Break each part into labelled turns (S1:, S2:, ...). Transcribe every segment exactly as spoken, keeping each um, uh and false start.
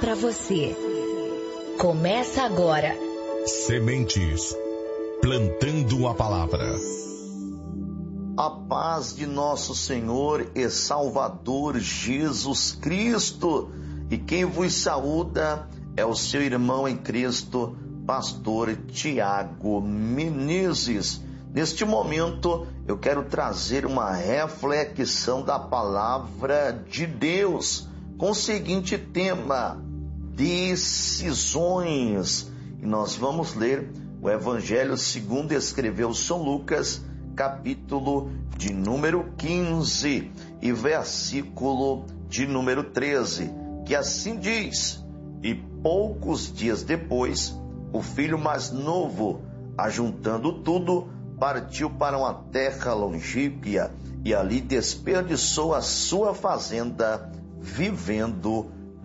S1: para você. Começa agora.
S2: Sementes, plantando a palavra.
S3: A paz de nosso Senhor e Salvador Jesus Cristo. E quem vos saúda é o seu irmão em Cristo, pastor Tiago Menezes. Neste momento, eu quero trazer uma reflexão da palavra de Deus com o seguinte tema: decisões. E nós vamos ler o Evangelho segundo escreveu São Lucas, capítulo de número quinze e versículo de número treze, que assim diz: e poucos dias depois, o filho mais novo, ajuntando tudo, partiu para uma terra longínqua e ali desperdiçou a sua fazenda, vivendo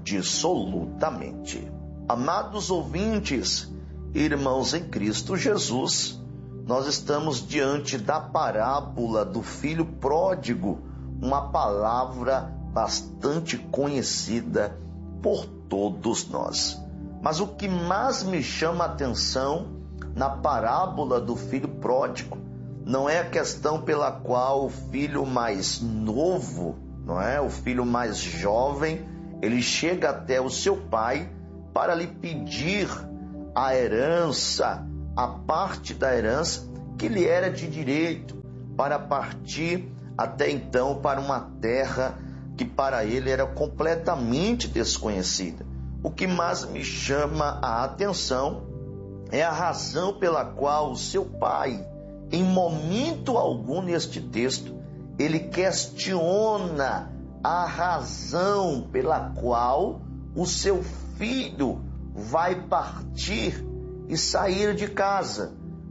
S3: dissolutamente. Amados ouvintes, irmãos em Cristo Jesus, nós estamos diante da parábola do filho pródigo, uma palavra bastante conhecida por todos nós. Mas o que mais me chama a atenção na parábola do filho pródigo não é a questão pela qual o filho mais novo, não é, o filho mais jovem, ele chega até o seu pai para lhe pedir a herança, a parte da herança que lhe era de direito, para partir até então para uma terra que para ele era completamente desconhecida. O que mais me chama a atenção é a razão pela qual o seu pai, em momento algum neste texto, ele questiona a razão pela qual o seu filho vai partir e sair de casa.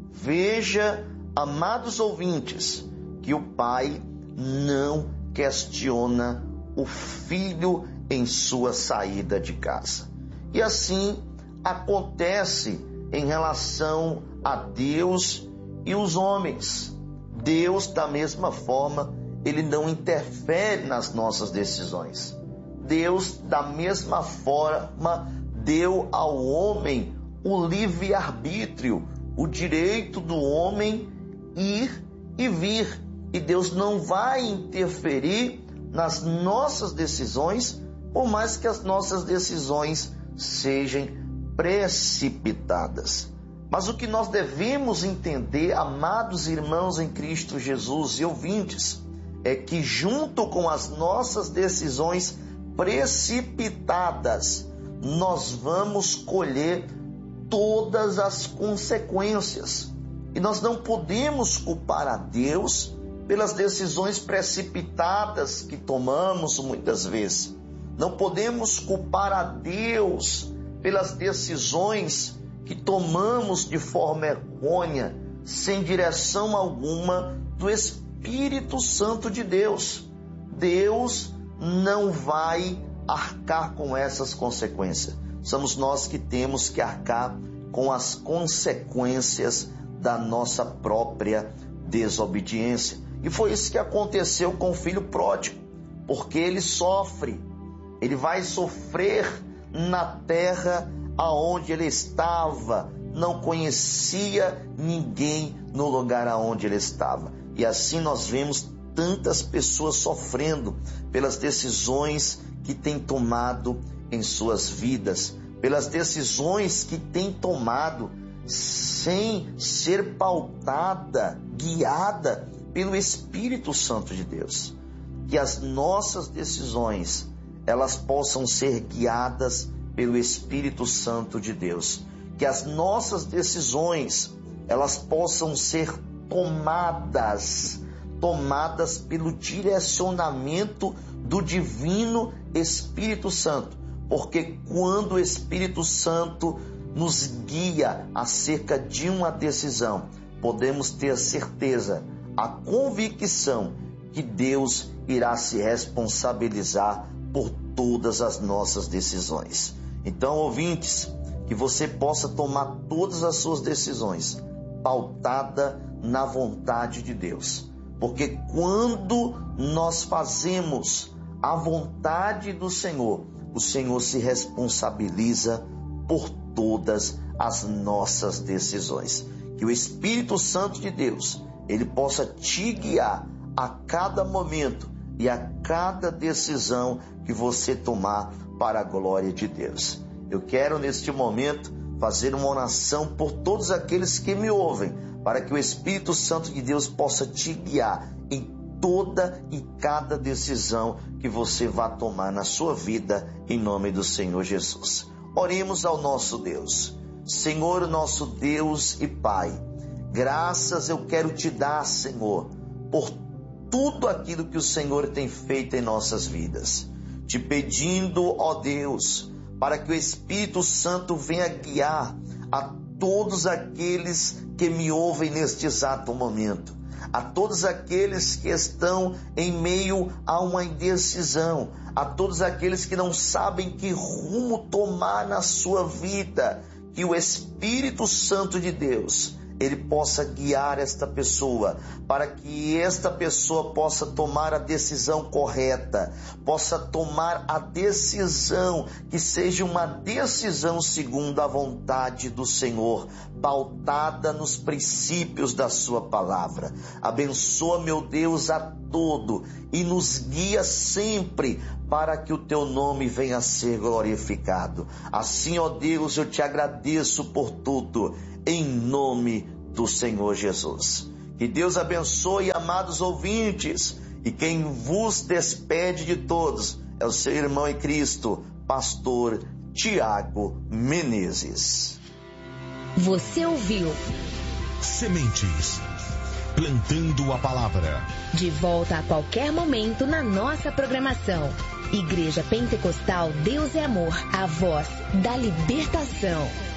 S3: Veja, amados ouvintes, que o pai não questiona o filho em sua saída de casa. E assim acontece em relação a Deus e os homens. Deus, da mesma forma, ele não interfere nas nossas decisões. Deus, da mesma forma, deu ao homem o livre-arbítrio, o direito do homem ir e vir. E Deus não vai interferir nas nossas decisões, por mais que as nossas decisões sejam precipitadas. Mas o que nós devemos entender, amados irmãos em Cristo Jesus e ouvintes, é que junto com as nossas decisões precipitadas, nós vamos colher todas as consequências. E nós não podemos culpar a Deus pelas decisões precipitadas que tomamos muitas vezes. Não podemos culpar a Deus pelas decisões que tomamos de forma errônea, sem direção alguma do Espírito Santo de Deus. Deus não vai arcar com essas consequências. Somos nós que temos que arcar com as consequências da nossa própria desobediência. E foi isso que aconteceu com o filho pródigo, porque ele sofre, ele vai sofrer na terra aonde ele estava, não conhecia ninguém no lugar aonde ele estava. E assim nós vemos tantas pessoas sofrendo pelas decisões que têm tomado em suas vidas, pelas decisões que têm tomado sem ser pautada, guiada pelo Espírito Santo de Deus. Que as nossas decisões, elas possam ser guiadas pelo Espírito Santo de Deus. Que as nossas decisões, elas possam ser tomadas, tomadas pelo direcionamento do Divino Espírito Santo. Porque quando o Espírito Santo nos guia acerca de uma decisão, podemos ter a certeza, a convicção que Deus irá se responsabilizar por todas as nossas decisões. Então, ouvintes, que você possa tomar todas as suas decisões pautada na vontade de Deus. Porque quando nós fazemos a vontade do Senhor, o Senhor se responsabiliza por todas as nossas decisões. Que o Espírito Santo de Deus, ele possa te guiar a cada momento e a cada decisão que você tomar para a glória de Deus. Eu quero neste momento fazer uma oração por todos aqueles que me ouvem, para que o Espírito Santo de Deus possa te guiar em toda e cada decisão que você vá tomar na sua vida, em nome do Senhor Jesus. Oremos ao nosso Deus. Senhor, nosso Deus e Pai, graças eu quero te dar, Senhor, por tudo aquilo que o Senhor tem feito em nossas vidas. Te pedindo, ó Deus, para que o Espírito Santo venha guiar a todos aqueles que me ouvem neste exato momento, a todos aqueles que estão em meio a uma indecisão, a todos aqueles que não sabem que rumo tomar na sua vida, que o Espírito Santo de Deus, ele possa guiar esta pessoa, para que esta pessoa possa tomar a decisão correta, possa tomar a decisão que seja uma decisão segundo a vontade do Senhor, pautada nos princípios da sua palavra. Abençoa, meu Deus, a todo e nos guia sempre para que o teu nome venha a ser glorificado. Assim, ó Deus, eu te agradeço por tudo, em nome do Senhor Jesus. Que Deus abençoe, amados ouvintes, e quem vos despede de todos é o seu irmão em Cristo, pastor Tiago Menezes.
S1: Você ouviu
S2: Sementes, plantando a palavra.
S1: De volta a qualquer momento na nossa programação. Igreja Pentecostal Deus é Amor, a voz da libertação.